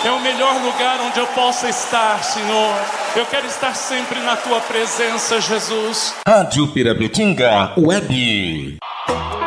É o melhor lugar onde eu possa estar, Senhor. Eu quero estar sempre na tua presença, Jesus. Rádio Pirapetinga Web.